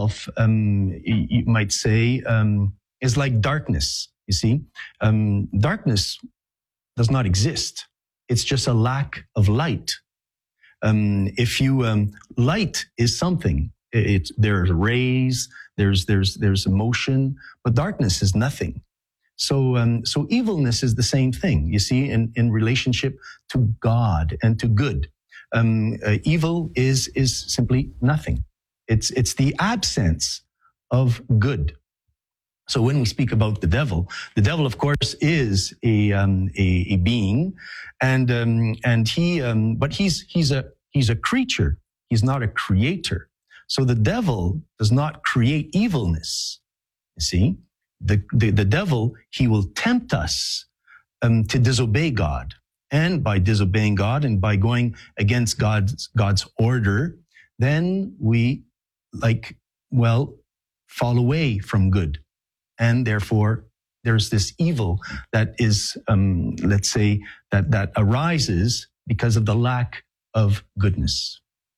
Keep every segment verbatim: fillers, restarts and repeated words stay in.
itself, um, you, you might say, um, is like darkness. You see, um, darkness does not exist. It's just a lack of light. Um, if you um, light is something. It's there's rays, there's there's there's emotion, but darkness is nothing. So um, so evilness is the same thing. You see, in in relationship to God and to good, um, uh, evil is is simply nothing. It's it's the absence of good. So when we speak about the devil, the devil, of course, is a um, a, a being, and um, and he um, but he's he's a he's a creature. He's not a creator. So the devil does not create evilness. You see, the, the, the devil, he will tempt us um, to disobey God. And by disobeying God and by going against God's, God's order, then we, like, well, fall away from good. And therefore, there's this evil that is, um, let's say, that, that arises because of the lack of goodness.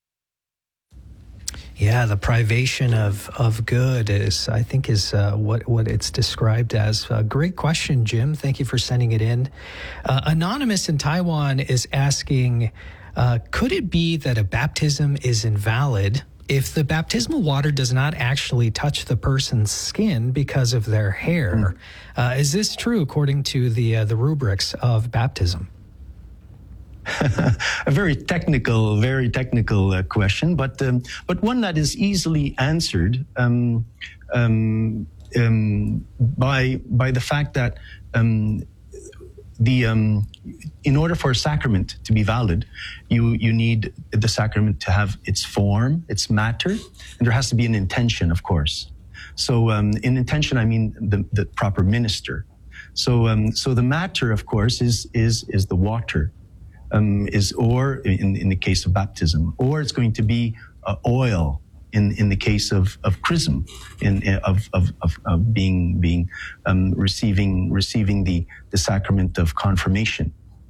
Yeah, the privation of, of good is, I think, is uh, what, what it's described as. A great question, Jim. Thank you for sending it in. Uh, Anonymous in Taiwan is asking, uh, could it be that a baptism is invalid if the baptismal water does not actually touch the person's skin because of their hair? Mm. Uh, is this true according to the uh, the rubrics of baptism? A very technical, very technical uh, question, but um, but one that is easily answered um, um, um, by by the fact that um, the um, in order for a sacrament to be valid, you you need the sacrament to have its form, its matter, and there has to be an intention, of course. So um, in intention, I mean the, the proper minister. So um, so the matter, of course, is is is the water. Um, is or in, in the case of baptism, or it's going to be uh, oil in, in the case of, of chrism, in, in of, of, of, of being being um, receiving receiving the, the sacrament of confirmation,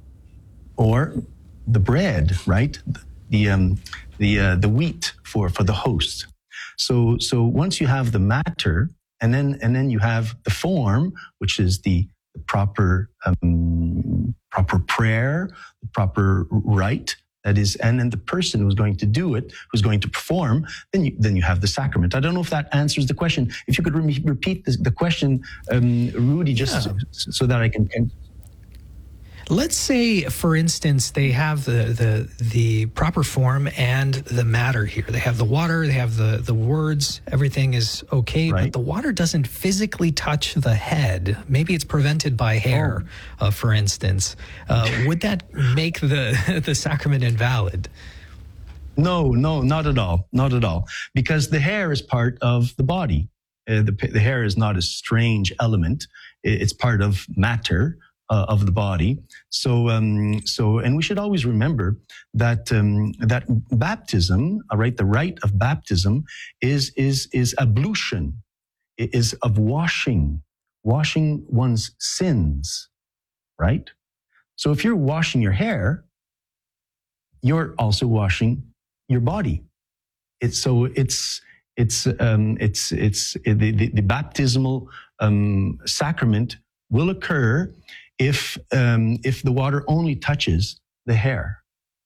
or the bread, right? The um, the uh, the wheat for, for the host. So so once you have the matter, and then and then you have the form, which is the proper um, proper prayer, the proper rite, that is, and then the person who's going to do it, who's going to perform, then you, then you have the sacrament. I don't know if that answers the question. If you could re- repeat the, the question, um, Rudy, just yeah. so, so that I can... can Let's say, for instance, they have the, the the proper form and the matter here. They have the water, they have the, the words, everything is okay, right. But the water doesn't physically touch the head. Maybe it's prevented by hair, oh. uh, for instance. Uh, would that make the, the sacrament invalid? No, no, not at all. Not at all. Because the hair is part of the body. Uh, the, the hair is not a strange element. It's part of matter. Uh, of the body. So, um, so, and we should always remember that, um, that baptism, all right, the rite of baptism is, is, is ablution, it is of washing, washing one's sins, right? So if you're washing your hair, you're also washing your body. It's, so it's, it's, um, it's, it's, the, the, the baptismal, um, sacrament will occur if um, if the water only touches the hair.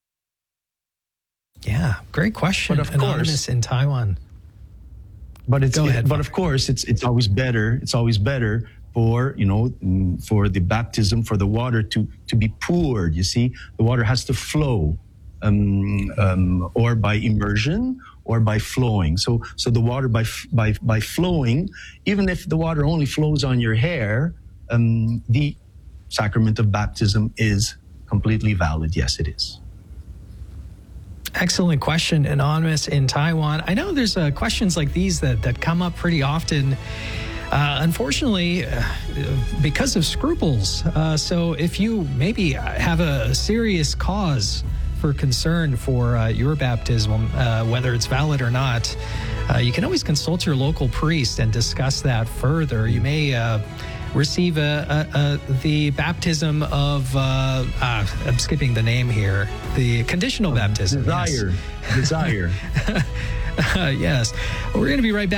Yeah, great question. But of Anonymous course, in Taiwan. But it's Go ahead, it, but of course it's it's always better. It's always better for you know for the baptism, for the water to to be poured. You see, the water has to flow, um, um, or by immersion or by flowing. So so the water by by by flowing, even if the water only flows on your hair, um, the sacrament of baptism is completely valid. Yes, it is. Excellent question, Anonymous in Taiwan. I know there's uh, questions like these that, that come up pretty often, uh, unfortunately, uh, because of scruples. Uh, so if you maybe have a serious cause for concern for uh, your baptism, uh, whether it's valid or not, uh, you can always consult your local priest and discuss that further. You may... Uh, receive a, a, a, the baptism of, uh, ah, I'm skipping the name here, the conditional baptism. Desire. Yes. Desire. uh, yes. We're going to be right back.